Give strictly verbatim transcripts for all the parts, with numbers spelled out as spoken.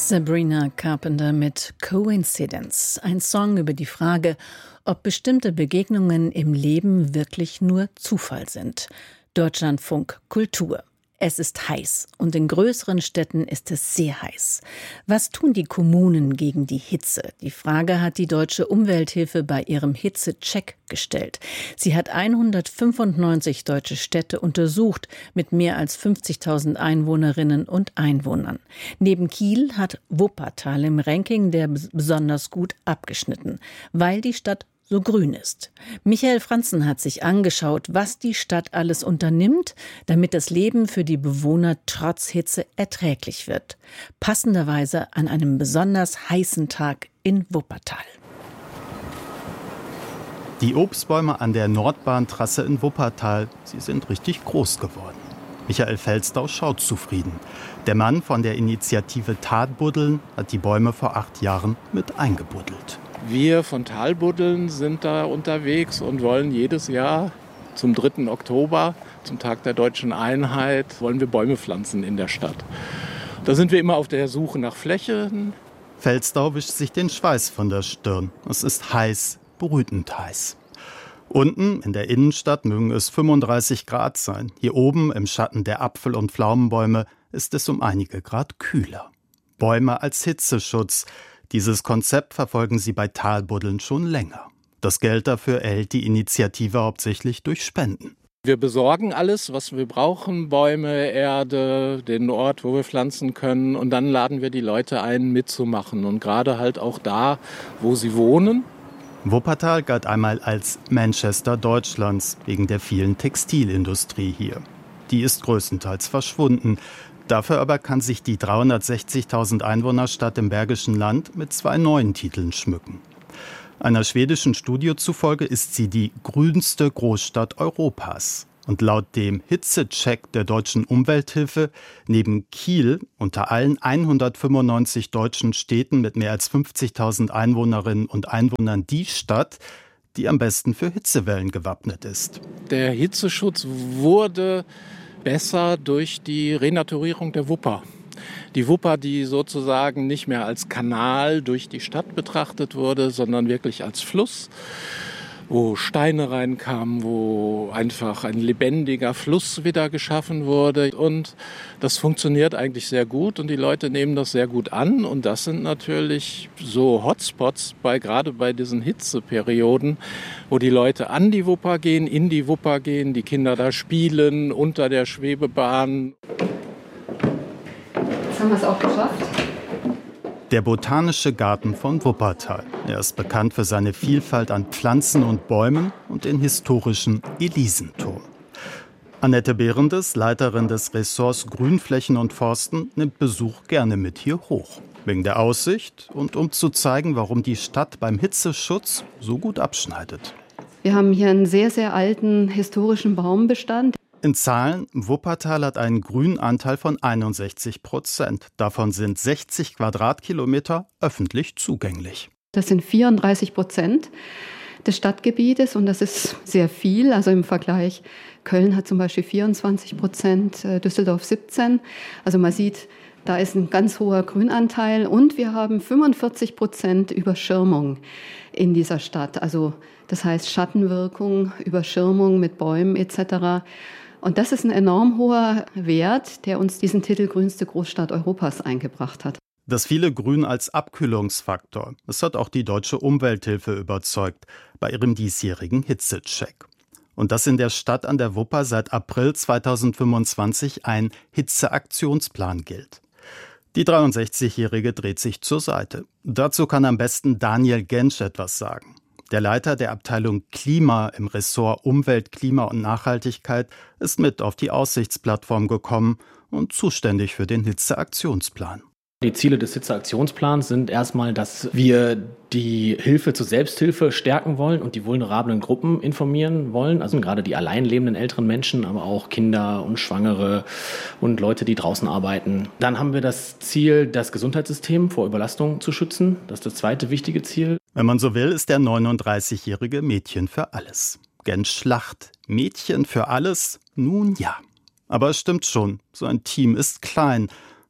Sabrina Carpenter mit Coincidence, ein Song über die Frage, ob bestimmte Begegnungen im Leben wirklich nur Zufall sind. Deutschlandfunk Kultur. Es ist heiß und in größeren Städten ist es sehr heiß. Was tun die Kommunen gegen die Hitze? Die Frage hat die Deutsche Umwelthilfe bei ihrem Hitzecheck gestellt. Sie hat hundertfünfundneunzig deutsche Städte untersucht mit mehr als fünfzigtausend Einwohnerinnen und Einwohnern. Neben Kiel hat Wuppertal im Ranking der besonders gut abgeschnitten, weil die Stadt so grün ist. Michael Franzen hat sich angeschaut, was die Stadt alles unternimmt, damit das Leben für die Bewohner trotz Hitze erträglich wird. Passenderweise an einem besonders heißen Tag in Wuppertal. Die Obstbäume an der Nordbahntrasse in Wuppertal, sie sind richtig groß geworden. Michael Felstau schaut zufrieden. Der Mann von der Initiative Talbuddeln hat die Bäume vor acht Jahren mit eingebuddelt. Wir von Talbuddeln sind da unterwegs und wollen jedes Jahr zum dritten Oktober, zum Tag der Deutschen Einheit, wollen wir Bäume pflanzen in der Stadt. Da sind wir immer auf der Suche nach Flächen. Felstau wischt sich den Schweiß von der Stirn. Es ist heiß, brütend heiß. Unten in der Innenstadt mögen es fünfunddreißig Grad sein. Hier oben im Schatten der Apfel- und Pflaumenbäume ist es um einige Grad kühler. Bäume als Hitzeschutz. Dieses Konzept verfolgen sie bei Talbuddeln schon länger. Das Geld dafür erhält die Initiative hauptsächlich durch Spenden. Wir besorgen alles, was wir brauchen, Bäume, Erde, den Ort, wo wir pflanzen können. Und dann laden wir die Leute ein, mitzumachen. Und gerade halt auch da, wo sie wohnen. Wuppertal galt einmal als Manchester Deutschlands wegen der vielen Textilindustrie hier. Die ist größtenteils verschwunden. Dafür aber kann sich die dreihundertsechzigtausend Einwohnerstadt im Bergischen Land mit zwei neuen Titeln schmücken. Einer schwedischen Studie zufolge ist sie die grünste Großstadt Europas. Und laut dem Hitzecheck der Deutschen Umwelthilfe neben Kiel unter allen hundertfünfundneunzig deutschen Städten mit mehr als fünfzigtausend Einwohnerinnen und Einwohnern die Stadt, die am besten für Hitzewellen gewappnet ist. Der Hitzeschutz wurde besser durch die Renaturierung der Wupper. Die Wupper, die sozusagen nicht mehr als Kanal durch die Stadt betrachtet wurde, sondern wirklich als Fluss, wo Steine reinkamen, wo einfach ein lebendiger Fluss wieder geschaffen wurde. Und das funktioniert eigentlich sehr gut und die Leute nehmen das sehr gut an. Und das sind natürlich so Hotspots, bei, gerade bei diesen Hitzeperioden, wo die Leute an die Wupper gehen, in die Wupper gehen, die Kinder da spielen, unter der Schwebebahn. Jetzt haben wir es auch geschafft. Der Botanische Garten von Wuppertal. Er ist bekannt für seine Vielfalt an Pflanzen und Bäumen und den historischen Elisenturm. Annette Behrendes, Leiterin des Ressorts Grünflächen und Forsten, nimmt Besuch gerne mit hier hoch. Wegen der Aussicht und um zu zeigen, warum die Stadt beim Hitzeschutz so gut abschneidet. Wir haben hier einen sehr, sehr alten historischen Baumbestand. In Zahlen, Wuppertal hat einen Grünanteil von einundsechzig Prozent. Davon sind sechzig Quadratkilometer öffentlich zugänglich. Das sind vierunddreißig Prozent des Stadtgebietes und das ist sehr viel. Also im Vergleich, Köln hat zum Beispiel vierundzwanzig Prozent, Düsseldorf siebzehn. Also man sieht, da ist ein ganz hoher Grünanteil und wir haben fünfundvierzig Prozent Überschirmung in dieser Stadt. Also das heißt Schattenwirkung, Überschirmung mit Bäumen et cetera. Und das ist ein enorm hoher Wert, der uns diesen Titel grünste Großstadt Europas eingebracht hat. Das viele Grün als Abkühlungsfaktor, das hat auch die Deutsche Umwelthilfe überzeugt bei ihrem diesjährigen Hitzecheck. Und dass in der Stadt an der Wupper seit April zweitausendfünfundzwanzig ein Hitzeaktionsplan gilt. Die dreiundsechzigjährige dreht sich zur Seite. Dazu kann am besten Daniel Gensch etwas sagen. Der Leiter der Abteilung Klima im Ressort Umwelt, Klima und Nachhaltigkeit ist mit auf die Aussichtsplattform gekommen und zuständig für den Hitzeaktionsplan. Die Ziele des Hitzeaktionsplans sind erstmal, dass wir die Hilfe zur Selbsthilfe stärken wollen und die vulnerablen Gruppen informieren wollen. Also gerade die allein lebenden älteren Menschen, aber auch Kinder und Schwangere und Leute, die draußen arbeiten. Dann haben wir das Ziel, das Gesundheitssystem vor Überlastung zu schützen. Das ist das zweite wichtige Ziel. Wenn man so will, ist der neununddreißigjährige Mädchen für alles. Gensch lacht. Mädchen für alles? Nun ja. Aber es stimmt schon, so ein Team ist klein.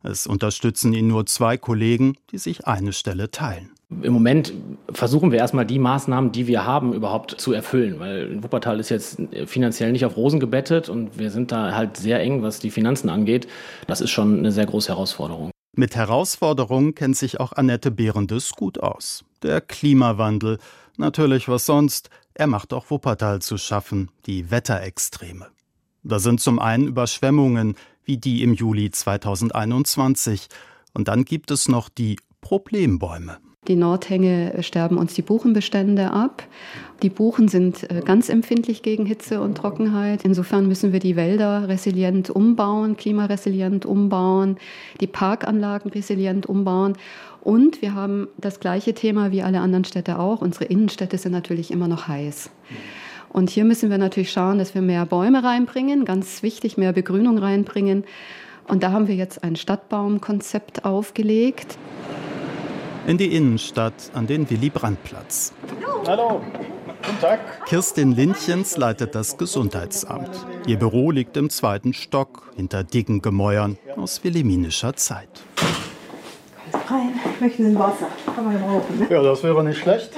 Es unterstützen ihn nur zwei Kollegen, die sich eine Stelle teilen. Im Moment versuchen wir erstmal die Maßnahmen, die wir haben, überhaupt zu erfüllen, weil Wuppertal ist jetzt finanziell nicht auf Rosen gebettet und wir sind da halt sehr eng, was die Finanzen angeht. Das ist schon eine sehr große Herausforderung. Mit Herausforderungen kennt sich auch Annette Behrendes gut aus. Der Klimawandel, natürlich was sonst, er macht auch Wuppertal zu schaffen, die Wetterextreme. Da sind zum einen Überschwemmungen, wie die im Juli zweitausendeinundzwanzig. Und dann gibt es noch die Problembäume. Die Nordhänge sterben uns die Buchenbestände ab. Die Buchen sind ganz empfindlich gegen Hitze und Trockenheit. Insofern müssen wir die Wälder resilient umbauen, klimaresilient umbauen, die Parkanlagen resilient umbauen. Und wir haben das gleiche Thema wie alle anderen Städte auch. Unsere Innenstädte sind natürlich immer noch heiß. Und hier müssen wir natürlich schauen, dass wir mehr Bäume reinbringen, ganz wichtig, mehr Begrünung reinbringen. Und da haben wir jetzt ein Stadtbaumkonzept aufgelegt. In die Innenstadt an den Willy-Brandt-Platz. Hallo, guten Tag. Kirstin Lindchens leitet das Gesundheitsamt. Ihr Büro liegt im zweiten Stock, hinter dicken Gemäuern aus wilhelminischer Zeit. Kommen Sie rein, möchten Sie ein Wasser? Kann man brauchen, ne? Ja, das wäre nicht schlecht.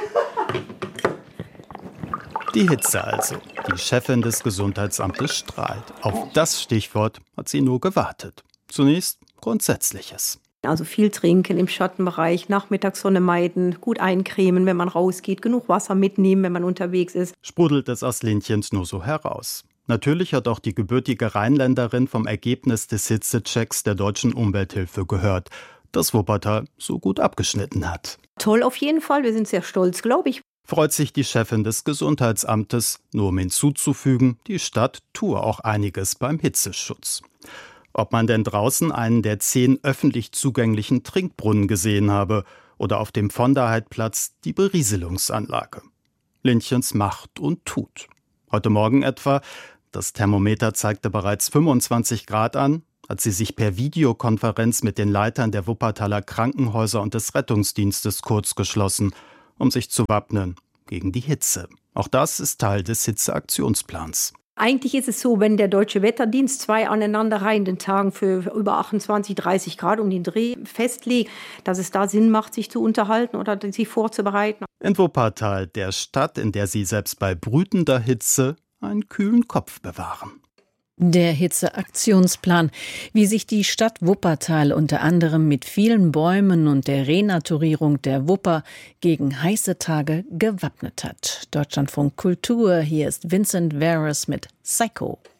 Die Hitze also. Die Chefin des Gesundheitsamtes strahlt. Auf das Stichwort hat sie nur gewartet. Zunächst Grundsätzliches. Also viel trinken im Schattenbereich, Nachmittagssonne meiden, gut eincremen, wenn man rausgeht, genug Wasser mitnehmen, wenn man unterwegs ist. Sprudelt es aus Lindchens nur so heraus. Natürlich hat auch die gebürtige Rheinländerin vom Ergebnis des Hitzechecks der Deutschen Umwelthilfe gehört, dass Wuppertal so gut abgeschnitten hat. Toll auf jeden Fall, wir sind sehr stolz, glaube ich. Freut sich die Chefin des Gesundheitsamtes, nur um hinzuzufügen, die Stadt tue auch einiges beim Hitzeschutz. Ob man denn draußen einen der zehn öffentlich zugänglichen Trinkbrunnen gesehen habe oder auf dem von der Heidplatz die Berieselungsanlage. Lindchens macht und tut. Heute Morgen etwa, das Thermometer zeigte bereits fünfundzwanzig Grad an, hat sie sich per Videokonferenz mit den Leitern der Wuppertaler Krankenhäuser und des Rettungsdienstes kurzgeschlossen, um sich zu wappnen gegen die Hitze. Auch das ist Teil des Hitzeaktionsplans. Eigentlich ist es so, wenn der Deutsche Wetterdienst zwei aneinanderreihenden Tagen für über achtundzwanzig, dreißig Grad um den Dreh festlegt, dass es da Sinn macht, sich zu unterhalten oder sich vorzubereiten. In Wuppertal, der Stadt, in der sie selbst bei brütender Hitze einen kühlen Kopf bewahren. Der Hitzeaktionsplan, wie sich die Stadt Wuppertal unter anderem mit vielen Bäumen und der Renaturierung der Wupper gegen heiße Tage gewappnet hat. Deutschlandfunk Kultur, hier ist Vincent Veras mit Psycho.